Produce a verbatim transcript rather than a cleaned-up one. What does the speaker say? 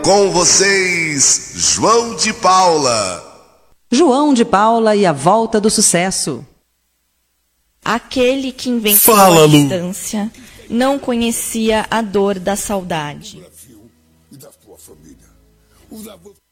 Com vocês, João de Paula. João de Paula e a volta do sucesso. Aquele que inventou Fala, a Lu. distância não conhecia a dor da saudade.